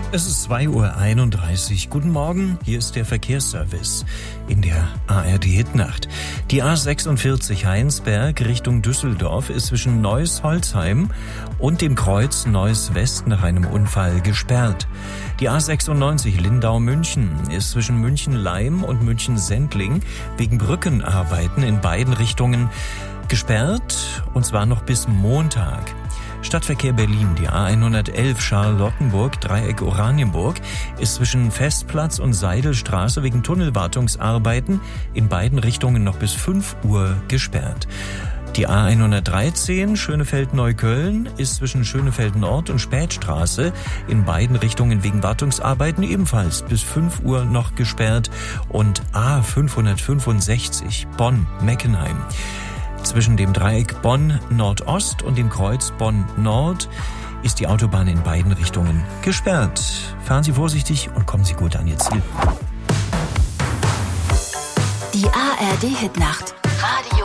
Es ist 2:31 Uhr. Guten Morgen, hier ist der Verkehrsservice in der ARD-Hitnacht. Die A46 Heinsberg Richtung Düsseldorf ist zwischen Neuss-Holzheim und dem Kreuz Neuss-West nach einem Unfall gesperrt. Die A96 Lindau-München ist zwischen München-Leim und München-Sendling wegen Brückenarbeiten in beiden Richtungen gesperrt, und zwar noch bis Montag. Stadtverkehr Berlin, die A111 Charlottenburg, Dreieck Oranienburg, ist zwischen Festplatz und Seidelstraße wegen Tunnelwartungsarbeiten in beiden Richtungen noch bis 5 Uhr gesperrt. Die A113 Schönefeld-Neukölln ist zwischen Schönefeld Nord und Spätstraße in beiden Richtungen wegen Wartungsarbeiten ebenfalls bis 5 Uhr noch gesperrt. Und A565 Bonn-Meckenheim zwischen dem Dreieck Bonn-Nordost und dem Kreuz Bonn-Nord ist die Autobahn in beiden Richtungen gesperrt. Fahren Sie vorsichtig und kommen Sie gut an Ihr Ziel. Die ARD-Hitnacht. Radio